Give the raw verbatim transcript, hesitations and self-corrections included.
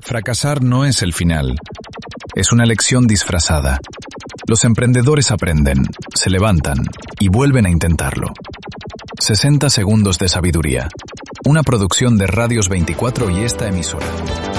Fracasar no es el final. Es una lección disfrazada. Los emprendedores aprenden, se levantan y vuelven a intentarlo. sesenta segundos de sabiduría. Una producción de Radios veinticuatro y esta emisora.